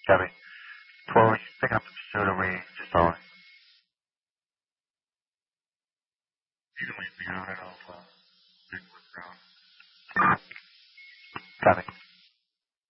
Gabby. 12, picking up the pursuit of we just following. You can leave me out at all.